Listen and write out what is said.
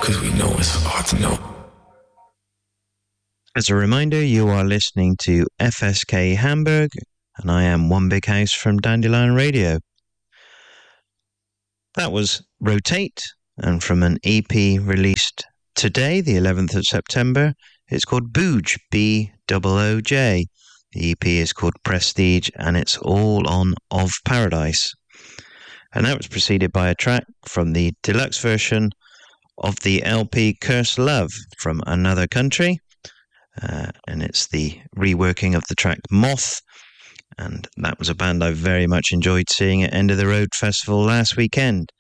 because we know it's hard to know. As a reminder, you are listening to FSK Hamburg, and I am One Big House from Dandelion Radio. That was Rotate, and from an EP released today, the 11th of September, it's called Booj, B-O-O-J. The EP is called Prestige, and it's all on Of Paradise. And that was preceded by a track from the deluxe version of the LP Curse Love from Another Country. And it's the reworking of the track Moth, and that was a band I very much enjoyed seeing at End of the Road Festival last weekend.